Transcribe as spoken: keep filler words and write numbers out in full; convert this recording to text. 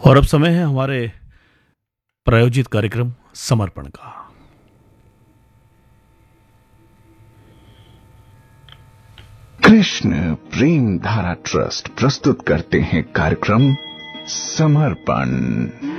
और अब समय है हमारे प्रायोजित कार्यक्रम समर्पण का। कृष्ण प्रेम धारा ट्रस्ट प्रस्तुत करते हैं कार्यक्रम समर्पण।